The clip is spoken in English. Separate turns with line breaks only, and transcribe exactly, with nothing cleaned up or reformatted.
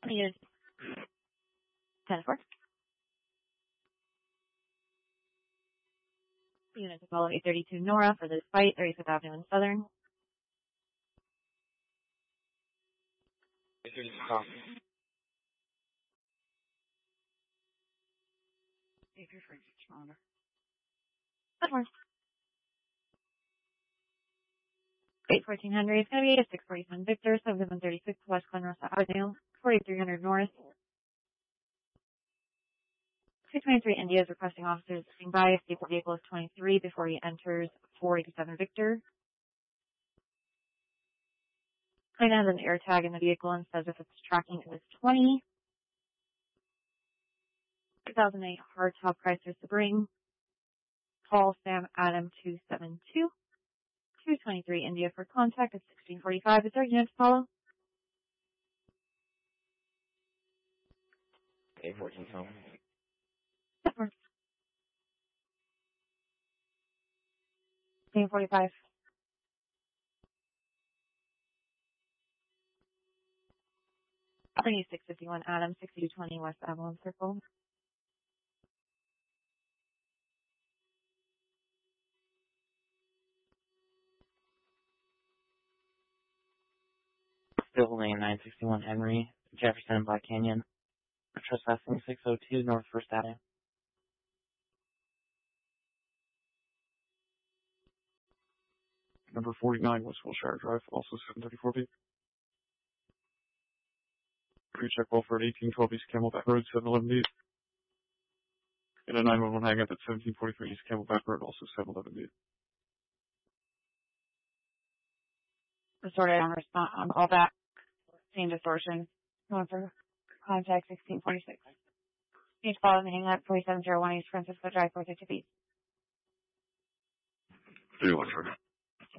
Unit ten four. Unit to follow eight thirty-two Nora for this fight, thirty-fifth Avenue and Southern.
eight thirty-two copy.
If you're free, stronger.
Good morning. eight fourteen hundred, it's going to be six forty-seven Victor, seven thirty-six West Glen Rosa Avenue, forty-three hundred North. two twenty-three India is requesting officers swing by if the vehicle is twenty-three before he enters four eighty-seven Victor. Plane has an air tag in the vehicle and says if it's tracking it is twenty. two thousand eight hardtop Chrysler Sebring. Paul Sam Adam two seven two. two twenty-three India for contact at sixteen forty-five. Is there a unit to follow?
eight fourteen copy.
sixteen forty-five. twenty-six fifty-one Adam, sixty-two twenty West Avalon Circle.
Still lane nine sixty-one Henry, Jefferson and Black Canyon. Trespassing six oh two North First Avenue.
Number forty-nine West Wilshire Drive, also seven thirty-four B. Pre-check Wilford, eighteen twelve East Camelback Road, seven eleven B. And a nine one one hang up at seventeen forty-three East Camelback Road, also seven eleven B.
Distorted on response on all that. Same distortion. Going for contact sixteen forty-six. Each follow the hang up forty-seven oh one East Francisco Drive, four fifty B.
three one, sir.